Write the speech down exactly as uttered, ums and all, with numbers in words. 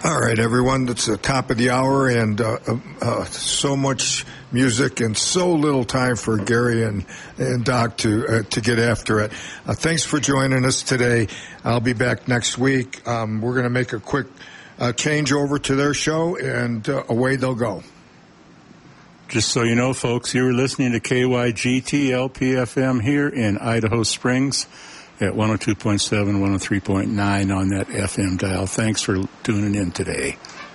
All right, everyone. It's the top of the hour, and uh, uh, so much music and so little time for Gary and, and Doc to uh, to get after it. Uh, thanks for joining us today. I'll be back next week. Um, we're going to make a quick uh, change over to their show, and uh, away they'll go. Just so you know, folks, you were listening to K Y G T L P F M here in Idaho Springs at one oh two point seven, one oh three point nine on that F M dial. Thanks for tuning in today.